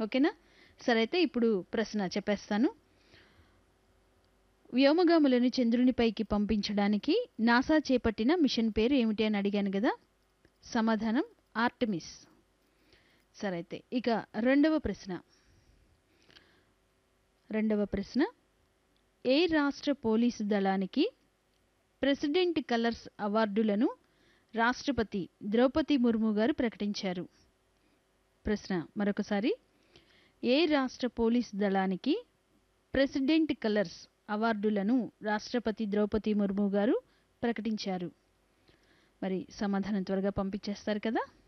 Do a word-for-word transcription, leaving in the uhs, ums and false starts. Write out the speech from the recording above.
ఓకేనా? సరే అయితే ఇప్పుడు ప్రశ్న చెప్పేస్తాను. వ్యోమగాములను చంద్రునిపైకి పంపించడానికి నాసా చేపట్టిన మిషన్ పేరు ఏమిటి అని అడిగాను కదా. సమాధానం ఆర్టెమిస్. సరే అయితే ఇక రెండవ ప్రశ్న రెండవ ప్రశ్న ఏ రాష్ట్ర పోలీసు దళానికి ప్రెసిడెంట్ కలర్స్ అవార్డులను రాష్ట్రపతి ద్రౌపది ముర్ము గారు ప్రకటించారు? ప్రశ్న మరొకసారి, ఏ రాష్ట్ర పోలీసు దళానికి ప్రెసిడెంట్ కలర్స్ అవార్డులను రాష్ట్రపతి ద్రౌపది ముర్ము గారు ప్రకటించారు? మరి సమాధానం త్వరగా పంపించేస్తారు కదా.